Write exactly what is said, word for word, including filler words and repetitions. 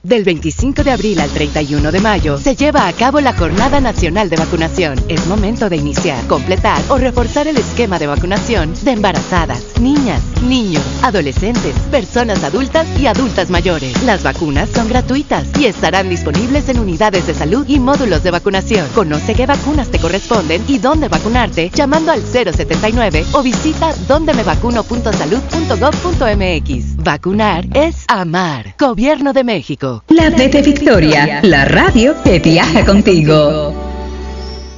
Del veinticinco de abril al treinta y uno de mayo se lleva a cabo la Jornada Nacional de Vacunación. Es momento de iniciar, completar o reforzar el esquema de vacunación de embarazadas, niñas, niños, adolescentes, personas adultas y adultas mayores. Las vacunas son gratuitas y estarán disponibles en unidades de salud y módulos de vacunación. Conoce qué vacunas te corresponden y dónde vacunarte llamando al cero setenta y nueve o visita donde me vacuno punto salud punto gov punto mx. Vacunar es amar. Gobierno de México. La T T Victoria, la radio que viaja contigo.